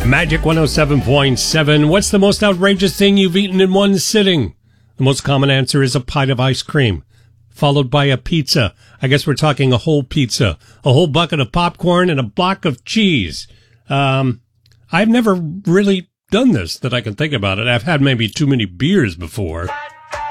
Magic 107.7. What's the most outrageous thing you've eaten in one sitting? The most common answer is a pint of ice cream, followed by a pizza. I guess we're talking a whole pizza, a whole bucket of popcorn, and a block of cheese. I've never really done this that I can think about it. I've had maybe too many beers before.